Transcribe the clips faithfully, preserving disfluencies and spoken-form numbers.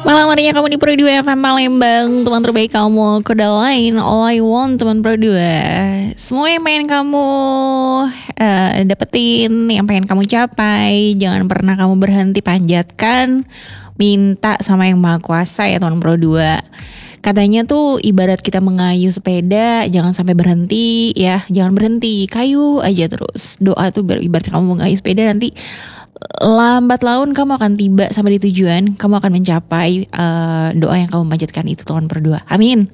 Malam harinya kamu di Pro dua F M Palembang, teman terbaik kamu, kode lain, all I want teman Pro dua. Semua yang pengen kamu uh, dapetin, yang pengen kamu capai, jangan pernah kamu berhenti panjatkan, minta sama yang maha kuasa ya teman Pro dua. Katanya tuh ibarat kita mengayuh sepeda, jangan sampai berhenti ya, jangan berhenti, kayu aja terus. Doa tuh ibarat kamu mengayuh sepeda, nanti lambat laun kamu akan tiba sampai di tujuan, kamu akan mencapai uh, doa yang kamu panjatkan itu Tuhan berdua. Amin.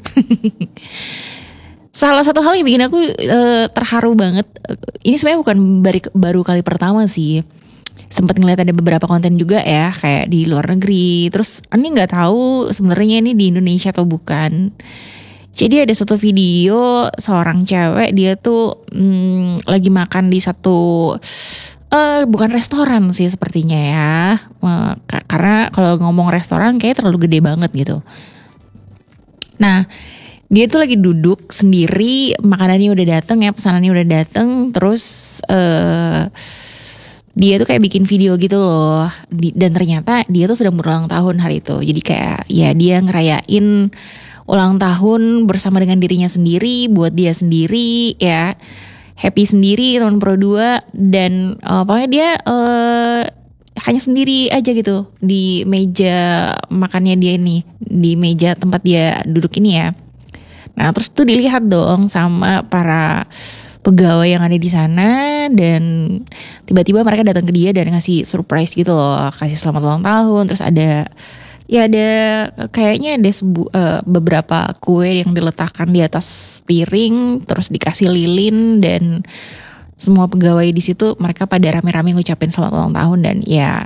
Salah satu hal yang bikin aku uh, terharu banget, ini sebenarnya bukan baru, baru kali pertama sih. Sempat ngeliat ada beberapa konten juga ya, kayak di luar negeri. Terus ini nggak tahu sebenarnya ini di Indonesia atau bukan. Jadi ada satu video seorang cewek, dia tuh hmm, lagi makan di satu Uh, bukan restoran sih sepertinya ya, uh, k- karena kalau ngomong restoran kayak terlalu gede banget gitu. Nah, dia tuh lagi duduk sendiri, makanannya udah dateng ya, pesanannya udah dateng, terus uh, dia tuh kayak bikin video gitu loh, di, dan ternyata dia tuh sedang berulang tahun hari itu. Jadi kayak ya dia ngerayain ulang tahun bersama dengan dirinya sendiri, buat dia sendiri ya. Happy sendiri teman Pro dua, dan uh, pokoknya dia uh, hanya sendiri aja gitu di meja makannya dia ini, di meja tempat dia duduk ini ya. Nah terus tuh dilihat dong sama para pegawai yang ada di sana, dan tiba-tiba mereka datang ke dia dan ngasih surprise gitu loh, kasih selamat ulang tahun. Terus ada ya ada kayaknya ada sebu, uh, beberapa kue yang diletakkan di atas piring, terus dikasih lilin, dan semua pegawai di situ mereka pada rame-rame ngucapin selamat ulang tahun. Dan ya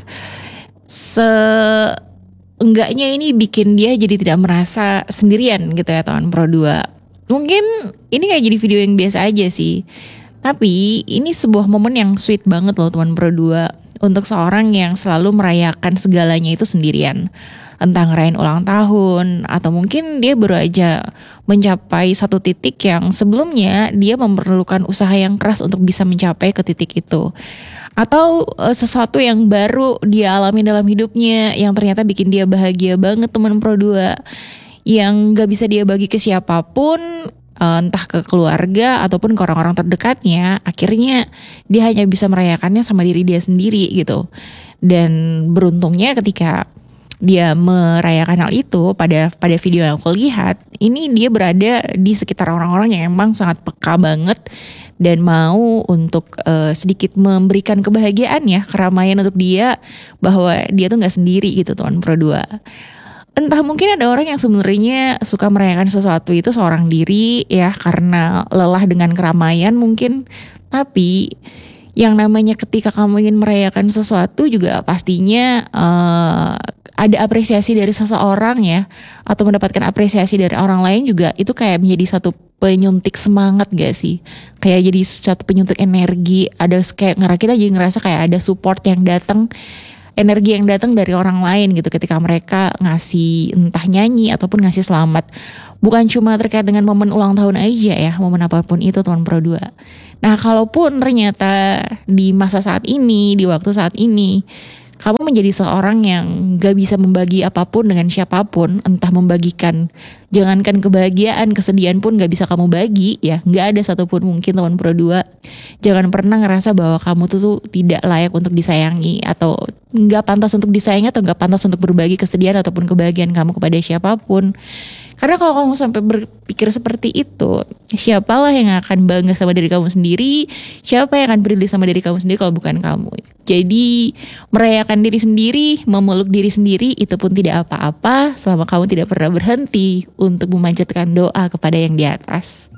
seenggaknya ini bikin dia jadi tidak merasa sendirian gitu ya teman Pro dua. Mungkin ini kayak jadi video yang biasa aja sih, tapi ini sebuah momen yang sweet banget loh teman Pro dua, untuk seorang yang selalu merayakan segalanya itu sendirian. Entah ngerayain ulang tahun, atau mungkin dia baru aja mencapai satu titik yang sebelumnya dia memerlukan usaha yang keras untuk bisa mencapai ke titik itu. Atau uh, sesuatu yang baru dia alami dalam hidupnya yang ternyata bikin dia bahagia banget teman Pro dua, yang gak bisa dia bagi ke siapapun, uh, entah ke keluarga ataupun ke orang-orang terdekatnya. Akhirnya dia hanya bisa merayakannya sama diri dia sendiri gitu. Dan beruntungnya ketika dia merayakan hal itu, pada pada video yang aku lihat, ini dia berada di sekitar orang-orang yang emang sangat peka banget dan mau untuk uh, sedikit memberikan kebahagiaan ya, keramaian untuk dia, bahwa dia tuh nggak sendiri gitu teman Pro dua. Entah mungkin ada orang yang sebenarnya suka merayakan sesuatu itu seorang diri ya, karena lelah dengan keramaian mungkin. Tapi yang namanya ketika kamu ingin merayakan sesuatu juga pastinya uh, ada apresiasi dari seseorang ya, atau mendapatkan apresiasi dari orang lain juga, itu kayak menjadi satu penyuntik semangat gak sih? Kayak jadi satu penyuntik energi, ada kayak kita jadi ngerasa kayak ada support yang datang, energi yang datang dari orang lain gitu ketika mereka ngasih entah nyanyi ataupun ngasih selamat. Bukan cuma terkait dengan momen ulang tahun aja ya, momen apapun itu teman Pro dua. Nah kalaupun ternyata di masa saat ini, di waktu saat ini, kamu menjadi seorang yang gak bisa membagi apapun dengan siapapun, entah membagikan, jangankan kebahagiaan, kesedihan pun gak bisa kamu bagi ya, gak ada satupun mungkin teman Pro dua. Jangan pernah ngerasa bahwa kamu tuh, tuh tidak layak untuk disayangi, atau gak pantas untuk disayangi, atau gak pantas untuk berbagi kesedihan ataupun kebahagiaan kamu kepada siapapun. Karena kalau kamu sampai berpikir seperti itu, siapalah yang akan bangga sama diri kamu sendiri? Siapa yang akan peduli sama diri kamu sendiri kalau bukan kamu? Jadi merayakan diri sendiri, memeluk diri sendiri, itu pun tidak apa-apa selama kamu tidak pernah berhenti untuk memanjatkan doa kepada yang di atas.